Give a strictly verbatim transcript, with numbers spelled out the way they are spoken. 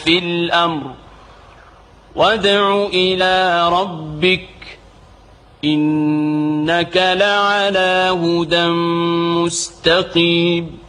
في الأمر وادع إلى ربك إنك لعلى هدى مستقيم.